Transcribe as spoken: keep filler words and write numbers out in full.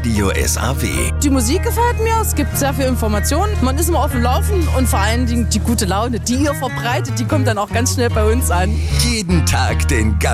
Radio S A W. Die Musik gefällt mir, es gibt sehr viel Informationen, man ist immer auf dem Laufen und vor allen Dingen die gute Laune, die ihr verbreitet, die kommt dann auch ganz schnell bei uns an. Jeden Tag den ganzen